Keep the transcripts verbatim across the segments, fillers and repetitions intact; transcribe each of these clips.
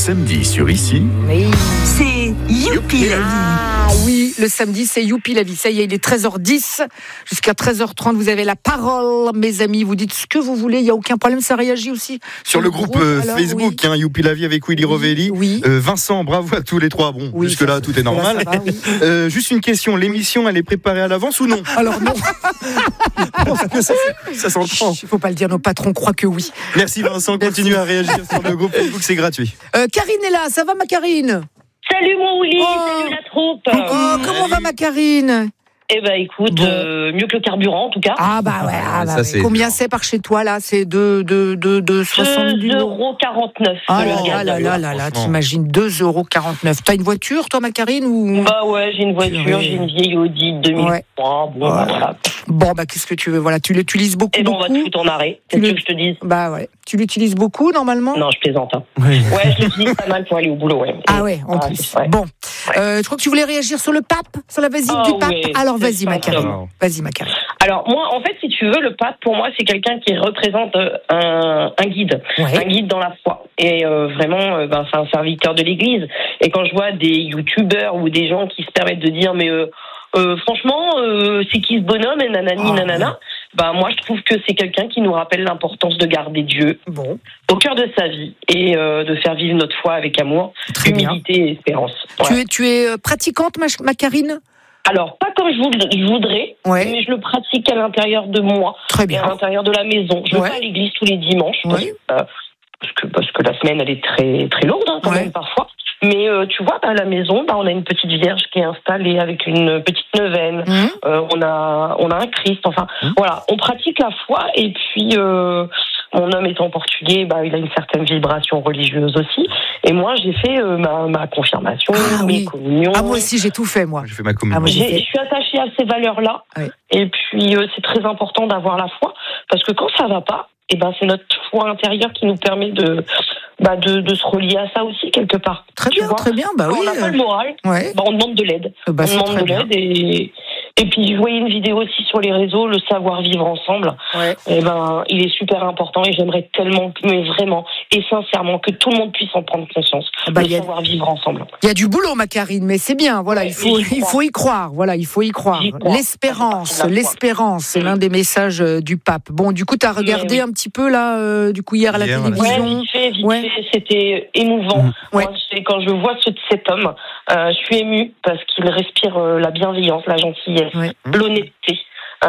samedi sur Ici. Oui. C'est Youpi la vie. Ah oui, le samedi, c'est Youpi la vie. Ça y est, il est treize heures dix. Jusqu'à treize heures trente, vous avez la parole, mes amis. Vous dites ce que vous voulez, il n'y a aucun problème. Ça réagit aussi sur le groupe, groupe euh, alors, Facebook, oui. hein, Youpi la vie avec Willy Rovelli. Oui. Euh, Vincent, bravo à tous les trois. Bon, oui, jusque-là, tout est normal. Là, va, oui. euh, juste une question, l'émission, elle est préparée à l'avance ou non? Alors non. ça, ça s'entend. Il ne faut pas le dire, nos patrons croient que oui. Merci Vincent, continue à réagir sur le groupe Facebook, c'est gratuit. Euh, Karine est là, ça va ma Karine? Salut mon Willy, oh. salut la troupe. Oh, comment va ma Karine? Eh ben écoute, bon. euh, mieux que le carburant en tout cas. Ah bah ouais, ah, bah, ça, ouais. c'est Combien c'est par chez toi là? C'est de, de, de, de soixante-dix deux euros quarante-neuf. Ah là là là là là, t'imagines, deux euros quarante-neuf. T'as une voiture toi ma Karine ou... Bah ouais, j'ai une voiture, j'ai une vieille Audi deux mille trois. Ouais. Bon, ouais. voilà. Bon bah qu'est-ce que tu veux, voilà, tu l'utilises beaucoup. Et ben beaucoup. on va te foutre en arrêt, c'est ce que je te dis. Bah ouais, tu l'utilises beaucoup normalement? Non, je plaisante. Hein. Oui. Ouais, je l'utilise pas mal pour aller au boulot, ouais. Ah ouais, en ah, plus. Ouais. Bon, ouais. Euh, je crois que tu voulais réagir sur le pape, sur la visite oh, du pape. Oui, alors vas-y ma Karine. Vas-y, ma Karine. Alors, moi, en fait, si tu veux, le pape, pour moi, c'est quelqu'un qui représente un, un guide. Ouais. Un guide dans la foi. Et euh, vraiment, euh, ben, c'est un serviteur de l'Église. Et quand je vois des youtubeurs ou des gens qui se permettent de dire, mais euh, euh, franchement, euh, c'est qui ce bonhomme et nanani, oh, nanana, ouais. Ben, moi, je trouve que c'est quelqu'un qui nous rappelle l'importance de garder Dieu bon. au cœur de sa vie et euh, de faire vivre notre foi avec amour, Très humilité bien. et espérance. Ouais. Tu es, tu es pratiquante, ma, ma Karine? Alors, pas comme je voudrais, ouais. mais je le pratique à l'intérieur de moi, Très bien. à l'intérieur de la maison. Je ouais. vais à l'église tous les dimanches, ouais. parce, euh, parce, que, parce que la semaine, elle est très, très lourde, hein, quand ouais. même, parfois. Mais euh, tu vois, bah, à la maison, bah, on a une petite vierge qui est installée avec une petite neuvaine. Mmh. Euh, on a, on a un Christ. Enfin, mmh. voilà, on pratique la foi. Et puis, euh, mon homme étant portugais, bah, il a une certaine vibration religieuse aussi. Et moi, j'ai fait euh, ma, ma confirmation, ah, mes oui. communions. Ah, moi aussi, j'ai tout fait, moi. J'ai fait ma communion. Ah, j'ai, je suis attachée à ces valeurs-là. Oui. Et puis, euh, c'est très important d'avoir la foi. Parce que quand ça va pas, eh ben, c'est notre foi intérieure qui nous permet de, bah, de, de se relier à ça aussi, quelque part. Très tu bien, vois très bien. Bah, oui. On n'a pas le moral, ouais. bah, on demande de l'aide. Bah, on demande de l'aide et, et puis, je voyais une vidéo aussi sur les réseaux, le savoir vivre ensemble. Ouais. Et ben, il est super important et j'aimerais tellement, mais vraiment et sincèrement, que tout le monde puisse en prendre conscience. Bah, le savoir a... vivre ensemble. Il y a du boulot, ma Karine, mais c'est bien. Voilà, ouais, il faut, il faut y croire. Voilà, il faut y croire. L'espérance, l'espérance, c'est l'un des messages du pape. Bon, du coup, tu as regardé oui. un petit peu là, euh, du coup hier à la hier, télévision. Ouais, vite fait, vite ouais. fait, c'était émouvant. Mmh. Ouais. Moi, c'est quand je vois ce, cet homme, euh, je suis émue parce qu'il respire euh, la bienveillance, la gentillesse. Ouais. L'honnêteté.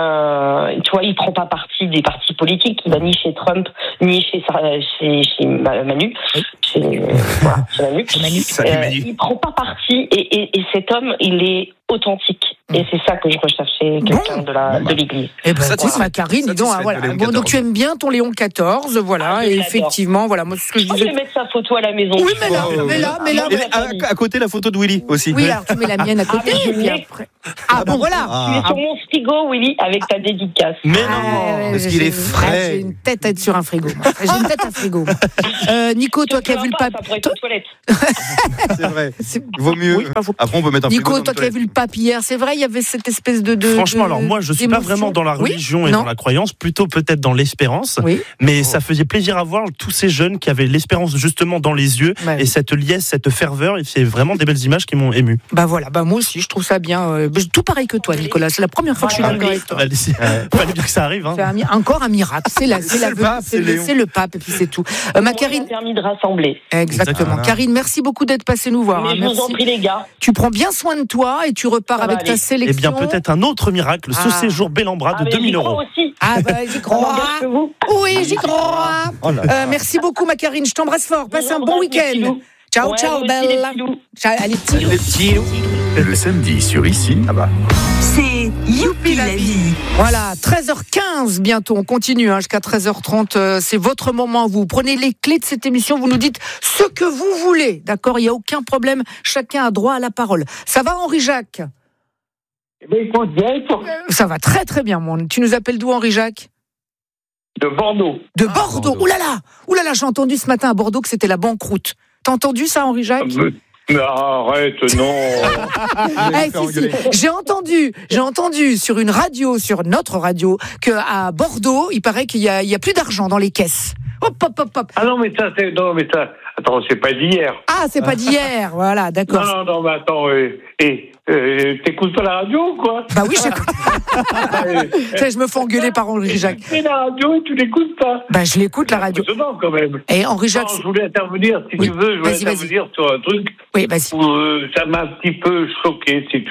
Euh, tu vois, il prend pas parti des partis politiques. Il va ni chez Trump, ni chez chez, chez Manu. Oui. Chez, euh, voilà, chez Manu. Manu. Euh, Manu. Il prend pas parti et, et, et cet homme, il est authentique. Et c'est ça que je recherchais, quelqu'un bon. de, la, de l'Église. Eh ben, ça, tu ma Karine, donc, ah, voilà. Bon, donc tu aimes bien ton Léon quatorze, voilà, ah, et effectivement, voilà, moi, ce que je disais. Je vais mettre sa photo à la maison. Oui, mais là, oh, mais là, mais là. Et à, à côté, la photo de Willy aussi. Oui, alors tu mets la mienne à côté, ah, et puis après. Ah, bon, voilà. Ah. Tu es sur mon frigo, Willy, avec ta dédicace. Mais non, ah, parce qu'il est frais. J'ai une tête à être sur un frigo. J'ai une tête à frigo. Euh, Nico, toi qui as vu le pape. C'est vrai. Il vaut mieux. Après, on peut mettre un frigo. Nico, toi qui as vu le pape hier, c'est vrai, il y avait cette espèce de. de Franchement, de, alors moi, je suis pas vraiment dans la religion oui et non. dans la croyance, plutôt peut-être dans l'espérance. Oui. Mais oh. ça faisait plaisir à voir tous ces jeunes qui avaient l'espérance justement dans les yeux ouais. et cette liesse, cette ferveur. Et c'est vraiment des belles images qui m'ont ému. Bah voilà, bah moi aussi, je trouve ça bien. Euh, tout pareil que toi, Nicolas. C'est la première fois que je suis d'accord avec toi. Il fallait bien que ça arrive. Hein. C'est un, encore un miracle. C'est, la, c'est, c'est, la, le, pape, c'est, le, c'est le pape et puis c'est tout. Euh, ma Karine. Ça a permis de rassembler. Exactement. Voilà. Karine, merci beaucoup d'être passée nous voir. Mais hein. je merci. vous en prie, les gars. Tu prends bien soin de toi et tu repars avec ta sélection. Eh bien, peut-être un autre miracle, ce ah. séjour bel en bras de ah, deux mille euros. Aussi. Ah bah j'y crois. Oui, j'y crois. Oh euh, merci beaucoup ma Karine, je t'embrasse fort. Passe un bon week-end. Ciao, ouais, ciao, belle. Ciao, allez, petits loups. Les petits loups. Le samedi sur Ici. Ah bah. C'est Youpi la vie. Voilà, treize heures quinze bientôt, on continue hein, jusqu'à treize heures trente, euh, c'est votre moment, vous prenez les clés de cette émission, vous nous dites ce que vous voulez, d'accord, il n'y a aucun problème, chacun a droit à la parole. Ça va Henri-Jacques? Ça va très très bien, mon. Tu nous appelles d'où Henri-Jacques? De Bordeaux. De Bordeaux, ah, ouh là là, ouh là là, j'ai entendu ce matin à Bordeaux que c'était la banqueroute. T'as entendu ça Henri-Jacques? Mais, mais arrête, non. hey, si, si. J'ai entendu, j'ai entendu sur une radio, sur notre radio, qu'à Bordeaux, il paraît qu'il y a, il y a plus d'argent dans les caisses. Hop, hop, hop, hop. Ah non, mais ça, c'est, non, mais ça, attends, c'est pas d'hier. Ah, c'est pas d'hier, voilà, d'accord. Non, non, non, mais attends, et, et euh, t'écoutes pas la radio ou quoi? Bah oui, j'écoute. Ça, je me fais engueuler par Henri Jacques. Tu fais la radio et tu l'écoutes pas? Bah, je l'écoute, la radio. C'est impressionnant, quand même. Et Henri Jacques. Non, je voulais intervenir, si oui. tu veux, je voulais vas-y, intervenir vas-y. sur un truc. Oui, vas-y. Où, euh, ça m'a un petit peu choqué, si tu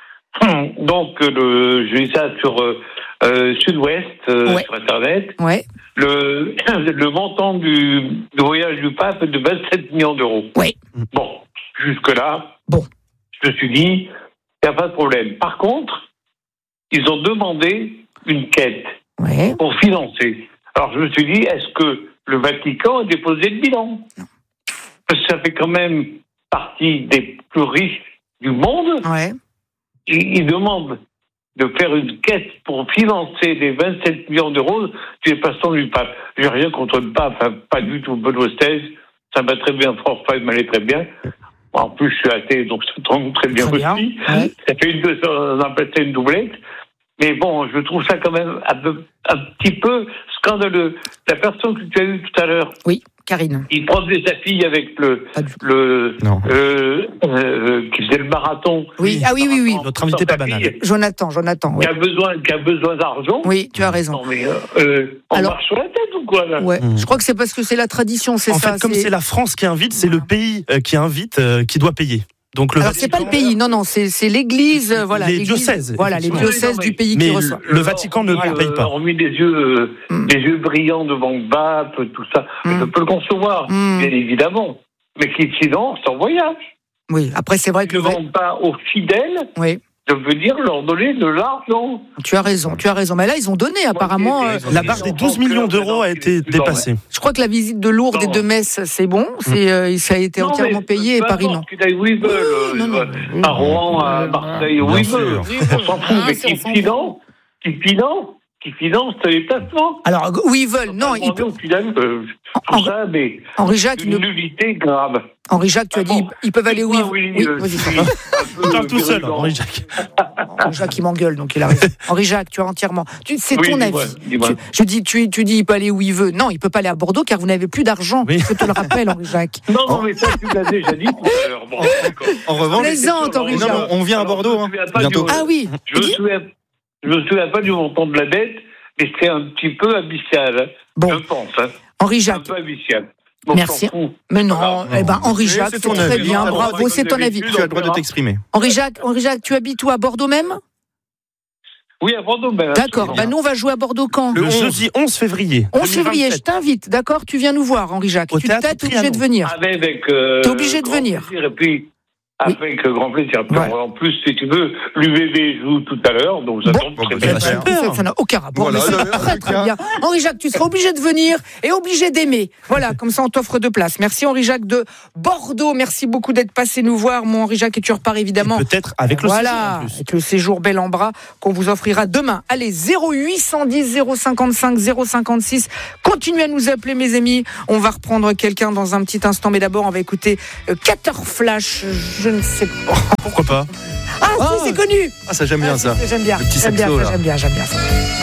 veux. Donc, le, j'ai vu ça sur euh, Sud-Ouest, euh, ouais. sur Internet. Ouais. Le, le montant du, du voyage du pape est de vingt-sept millions d'euros. Oui. Bon, jusque-là, bon. je me suis dit, il n'y a pas de problème. Par contre, ils ont demandé une quête ouais. pour financer. Alors, je me suis dit, est-ce que le Vatican a déposé le bilan? Non. Parce que ça fait quand même partie des plus riches du monde. Ouais. Ils, ils demandent de faire une quête pour financer les vingt-sept millions d'euros du déplacement du pape. J'ai rien contre le pape, enfin, pas du tout. Benoît seize, ça va très bien. François, il m'allait très bien. En plus, je suis athée, donc ça tombe très bien très aussi. Bien. Ouais. Ça fait une, on appelle ça une doublette. Mais bon, je trouve ça quand même un, peu, un petit peu scandaleux. La personne que tu as eue tout à l'heure. Oui, Karine. Il promenait sa fille avec le, le, euh, euh, qui faisait le marathon. Oui, ah oui, oui, oui. Notre invité pas banal. Jonathan, Jonathan, oui. Qui a besoin, qui a besoin d'argent. Oui, tu as raison. Non, mais, euh, on Alors, marche sur la tête ou quoi, là? Ouais. Mmh. Je crois que c'est parce que c'est la tradition, c'est en ça. En fait, comme c'est... c'est la France qui invite, c'est le pays qui invite, euh, qui doit payer. Donc le Alors Vatican... c'est pas le pays, non non, c'est c'est l'Église, euh, voilà. Les l'Église, diocèses. Voilà, les diocèses du pays mais qui reçoivent. Le Vatican ne voilà. paye pas. On met des yeux, euh, mm. des yeux brillants devant le pape, tout ça. Mm. Je peux le concevoir, mm. bien évidemment. Mais qui sinon, c'est en voyage. Oui. Après c'est vrai que ils ne vendent pas aux fidèles. Oui. Je veux dire leur donner de l'argent. Tu as raison, tu as raison. Mais là, ils ont donné, apparemment. Euh, la barre des douze millions d'euros a été dépassée. Je crois que la visite de Lourdes non, et de Metz, c'est bon. C'est, euh, ça a été non, entièrement payé et Paris, non. Qu'ils aillent où ils veulent. Non, non, non. À Rouen, à Marseille, où ils veulent. On s'en fout. Mais qui finance, qui finance, qui finance les placements. Alors, où ils veulent, non. Ils peuvent. Tout ça, mais. Henri Jacques, une nullité grave. Henri Jacques, tu as dit, ils peuvent aller où ils veulent. Oui, oui, vas-y. Il parle tout seul, Henri Jacques. Henri Jacques, il m'engueule, donc il arrive. Henri Jacques, tu as entièrement. Tu, c'est oui, ton dis-moi, avis. Dis-moi. Tu, je dis, tu, tu dis, il peut aller où il veut. Non, il peut pas aller à Bordeaux car vous n'avez plus d'argent. Oui. Je te le rappelle, Henri Jacques. Non, non, mais ça, tu l'as déjà dit tout à l'heure. Bon, en revanche, plaisante, Henri Jacques. Non, on vient à Bordeaux, hein, bientôt. Ah oui. Je me souviens, je me souviens pas du montant de la dette, mais c'est un petit peu abyssal. Bon. Je pense. Hein. Henri Jacques. Un peu abyssal. Bon, merci. Mais non, ah, eh ben Henri Jacques, c'est, c'est très avis. bien, bravo, c'est ton avis. Tu as le droit de t'exprimer. Henri Jacques, Henri Jacques, tu habites où, à Bordeaux même? Oui, à Bordeaux même. D'accord, bah nous on va jouer à Bordeaux quand? Le jeudi onze février. onze février, je t'invite, d'accord? Tu viens nous voir, Henri Jacques. Tu t'es obligé de venir. Avec. Euh, T'es obligé de venir. Et puis. Avec oui. grand plaisir. Ouais. En plus, si tu veux, l'U V B joue tout à l'heure, donc ça tombe bon, très bien. Ça, ça n'a aucun rapport, voilà, mais c'est très très bien. Henri Jacques, tu seras obligé de venir et obligé d'aimer. Voilà, comme ça on t'offre deux places. Merci Henri Jacques de Bordeaux. Merci beaucoup d'être passé nous voir, mon Henri Jacques, et tu repars évidemment. Et peut-être avec le voilà, séjour en plus. Avec le séjour bel en bras qu'on vous offrira demain. Allez, zéro huit un zéro zéro cinquante-cinq zéro cinquante-six. Continuez à nous appeler, mes amis. On va reprendre quelqu'un dans un petit instant, mais d'abord on va écouter Cater Flash. Je ne sais pas. Pourquoi pas? Ah, ah si, c'est connu. Ah, ça j'aime bien, ah, ça. J'aime bien. Le petit j'aime saxo, bien, là. J'aime bien, j'aime bien ça.